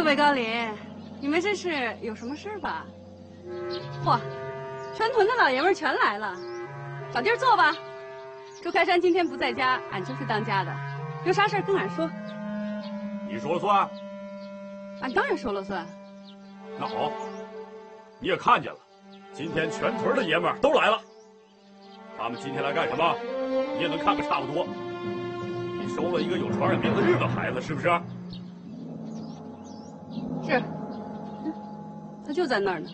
各位高邻，你们这是有什么事吧？嚯，全屯的老爷们全来了，找地儿坐吧。周开山今天不在家，俺就是当家的，有啥事跟俺说。 你说了算？ 俺当然说了算。 那好，你也看见了，今天全屯的爷们儿都来了。他们今天来干什么？你也能看个差不多。你收了一个有传染病的日本孩子，是不是？ 是。他就在那儿呢。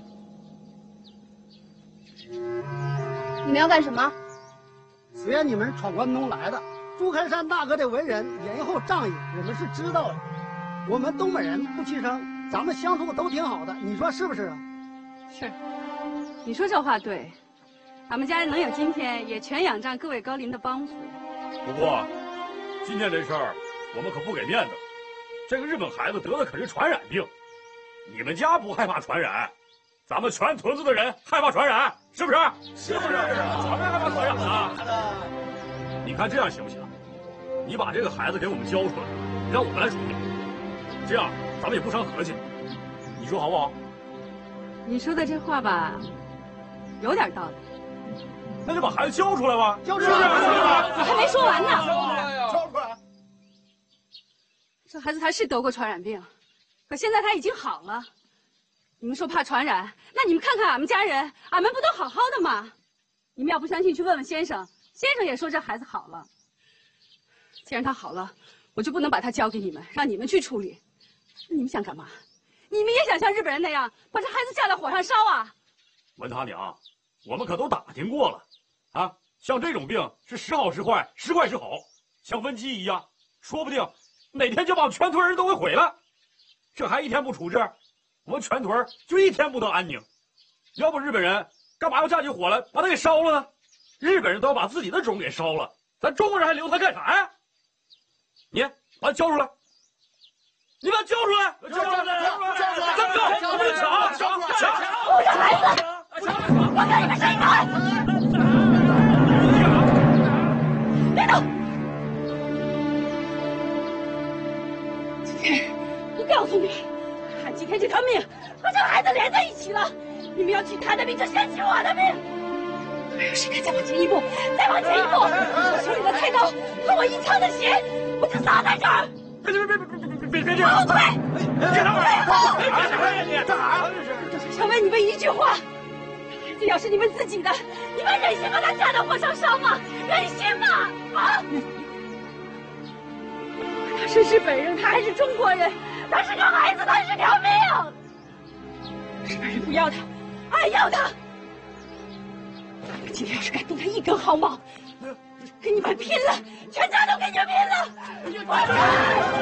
你们要干什么？ 虽然你们闯关东来的，朱开山大哥的为人仁厚仗义，我们是知道的。我们东北人不屈生，咱们相处都挺好的，你说是不是啊？ 是。你说这话对。俺们家人能有今天，也全仰仗各位高邻的帮扶。 不过，今天这事儿我们可不给面子。这个日本孩子得的可是传染病，你们家不害怕传染，咱们全屯子的人害怕传染，是不是？是不是？咱们害怕传染啊！你看这样行不行？你把这个孩子给我们交出来，让我们来处理，这样咱们也不伤和气。你说好不好？ 你说的这话吧，有点道理。 那就把孩子交出来吧， 交出来！我还没说完呢。 交出来！ 这孩子他是得过传染病，可现在他已经好了。你们说怕传染，那你们看看俺们家人，俺们不都好好的吗？你们要不相信，去问问先生，先生也说这孩子好了。既然他好了，我就不能把他交给你们，让你们去处理。那你们想干嘛？你们也想像日本人那样把这孩子架在火上烧啊？ 文他娘，我们可都打听过了。啊，像这种病是时好时坏，时坏时好，像瘟疫一样，说不定哪天就把全屯人都给毁了。这还一天不处置，我们全屯就一天不得安宁。要不日本人干嘛要架起火来把它给烧了呢？日本人都要把自己的种给烧了，咱中国人还留他干啥呀？你把他交出来！你把他交出来！交出来！站住！我们抢！ 不是孩子！我跟你们谁打？别动！今天我告诉你，俺今天这条命和这个孩子连在一起了。你们要取他的命，就先取我的命。要是敢再往前一步，再往前一步，我手里的菜刀和我一腔的血，我就撒在这儿。 别这样！ 后退！ 别打我！你干啥？ 想问你们一句话：这要是你们自己的，你们忍心把他架到火上烧吗？忍心吗？啊！他是日本人，他还是中国人，他是个孩子，他是条命。日本人不要他，俺要他。今天要是敢动他一根毫毛，跟你们拼了！全家都跟你们拼了！